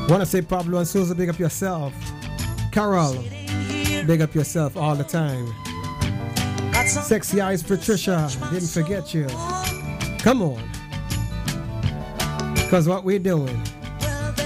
Wanna say Pablo and Susan, big up yourself. Carol, big up yourself all the time. Sexy Eyes Patricia, didn't forget you. Come on. Because what we're doing